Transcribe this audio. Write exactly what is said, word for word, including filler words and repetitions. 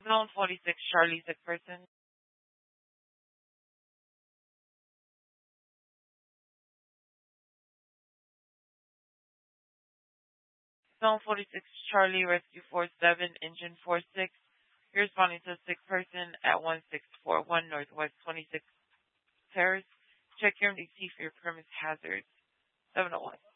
Zone forty-six, Charlie, sick person. Zone forty-six, Charlie, Rescue four seven, Engine four six. You're responding to a sick person at one six four one Northwest twenty-sixth Terrace. Check your M D T for your premise hazards. seven oh one.